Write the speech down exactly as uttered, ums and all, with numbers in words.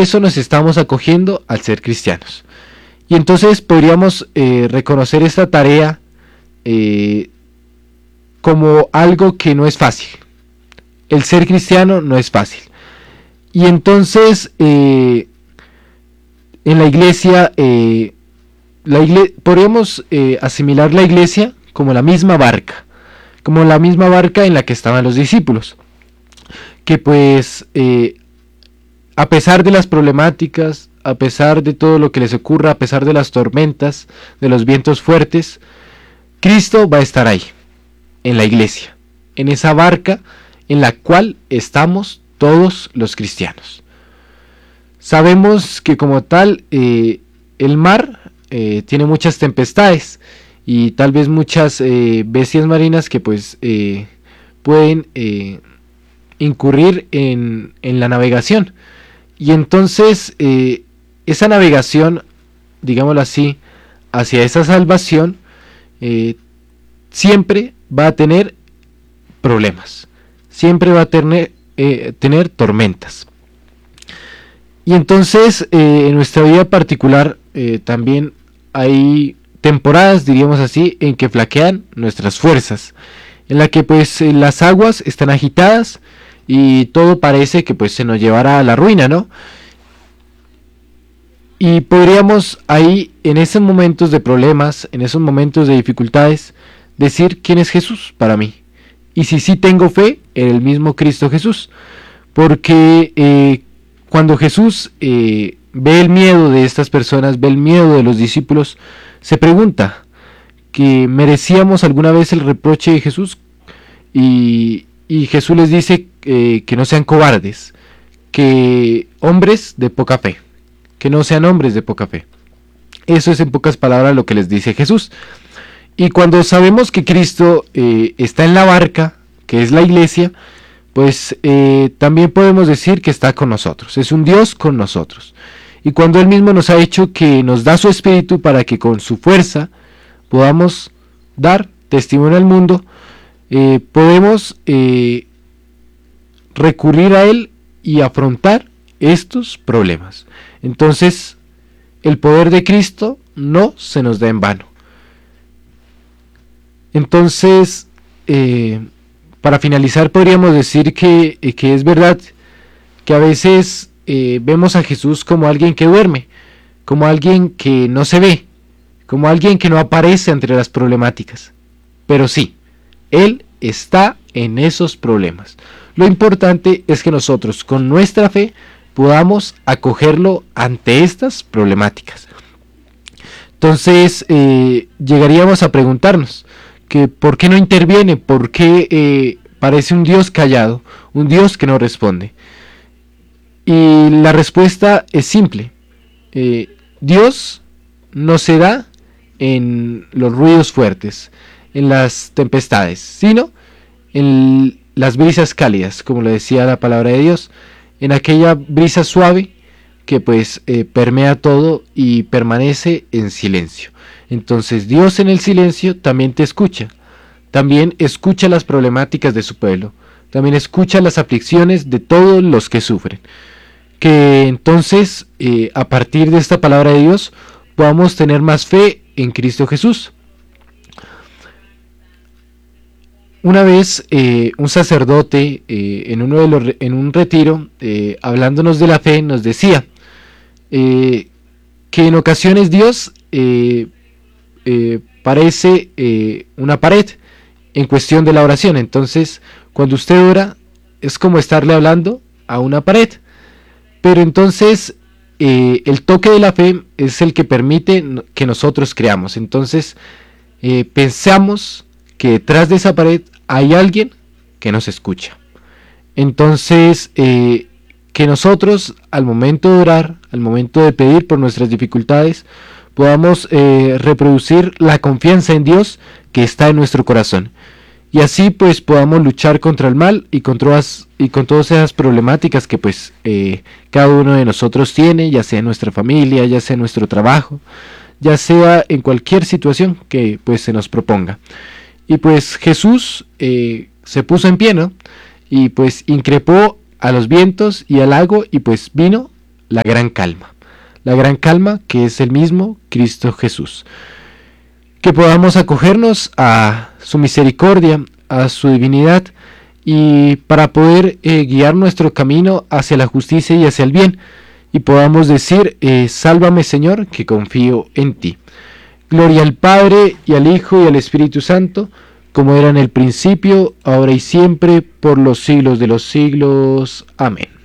eso nos estamos acogiendo al ser cristianos. Y entonces podríamos eh, reconocer esta tarea eh, como algo que no es fácil. El ser cristiano no es fácil. Y entonces eh, en la iglesia, eh, la igle- podríamos eh, asimilar la iglesia como la misma barca, como la misma barca en la que estaban los discípulos, que pues eh, a pesar de las problemáticas, a pesar de todo lo que les ocurra, a pesar de las tormentas, de los vientos fuertes, Cristo va a estar ahí, en la iglesia, en esa barca en la cual estamos todos los cristianos. Sabemos que como tal eh, el mar eh, tiene muchas tempestades y tal vez muchas eh, bestias marinas que pues eh, pueden eh, incurrir en, en la navegación. Y entonces eh, esa navegación, digámoslo así, hacia esa salvación eh, siempre va a tener problemas, siempre va a tener, eh, tener tormentas. Y entonces eh, en nuestra vida particular eh, también hay temporadas, diríamos así, en que flaquean nuestras fuerzas, en la que pues eh, las aguas están agitadas y todo parece que pues se nos llevará a la ruina, ¿no? Y podríamos ahí, en esos momentos de problemas, en esos momentos de dificultades, decir quién es Jesús para mí. Y si sí tengo fe en el mismo Cristo Jesús. Porque eh, cuando Jesús eh, ve el miedo de estas personas, ve el miedo de los discípulos, se pregunta que merecíamos alguna vez el reproche de Jesús. Y, y Jesús les dice eh, que no sean cobardes, que hombres de poca fe, que no sean hombres de poca fe. Eso es en pocas palabras lo que les dice Jesús. Y cuando sabemos que Cristo eh, está en la barca, que es la iglesia, pues eh, también podemos decir que está con nosotros, es un Dios con nosotros. Y cuando Él mismo nos ha hecho que nos da su Espíritu para que con su fuerza podamos dar testimonio al mundo, eh, podemos eh, recurrir a Él y afrontar estos problemas. Entonces, el poder de Cristo no se nos da en vano. Entonces, eh, para finalizar, podríamos decir que, eh, que es verdad que a veces eh, vemos a Jesús como alguien que duerme, como alguien que no se ve, como alguien que no aparece entre las problemáticas. Pero sí, Él está en esos problemas. Lo importante es que nosotros, con nuestra fe, podamos acogerlo ante estas problemáticas. Entonces, eh, llegaríamos a preguntarnos que por qué no interviene, por qué eh, parece un Dios callado, un Dios que no responde. Y la respuesta es simple. Eh, Dios no se da en los ruidos fuertes, en las tempestades, sino en las brisas cálidas, como lo decía la palabra de Dios, en aquella brisa suave que pues eh, permea todo y permanece en silencio. Entonces Dios en el silencio también te escucha, también escucha las problemáticas de su pueblo, también escucha las aflicciones de todos los que sufren. Que entonces eh, a partir de esta palabra de Dios podamos tener más fe en Cristo Jesús. Una vez eh, un sacerdote eh, en, uno de los, en un retiro, eh, hablándonos de la fe, nos decía eh, que en ocasiones Dios eh, eh, parece eh, una pared en cuestión de la oración. Entonces, cuando usted ora, es como estarle hablando a una pared. Pero entonces, eh, el toque de la fe es el que permite que nosotros creamos. Entonces, eh, pensamos que detrás de esa pared hay alguien que nos escucha. Entonces, eh, que nosotros al momento de orar, al momento de pedir por nuestras dificultades, podamos eh, reproducir la confianza en Dios que está en nuestro corazón. Y así pues podamos luchar contra el mal y con todas, y con todas esas problemáticas que pues eh, cada uno de nosotros tiene, ya sea en nuestra familia, ya sea en nuestro trabajo, ya sea en cualquier situación que pues se nos proponga. Y pues Jesús eh, se puso en pie, ¿no? Y pues increpó a los vientos y al lago y pues vino la gran calma. La gran calma que es el mismo Cristo Jesús. Que podamos acogernos a su misericordia, a su divinidad, y para poder eh, guiar nuestro camino hacia la justicia y hacia el bien, y podamos decir, eh, sálvame Señor, que confío en ti. Gloria al Padre, y al Hijo, y al Espíritu Santo, como era en el principio, ahora y siempre, por los siglos de los siglos. Amén.